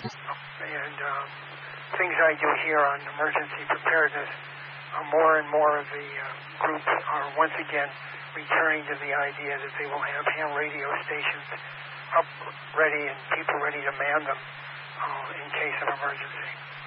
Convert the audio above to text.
And things I do here on emergency preparedness, more and more of the groups are once again returning to the idea that they will have ham radio stations up ready and people ready to man them in case of emergency.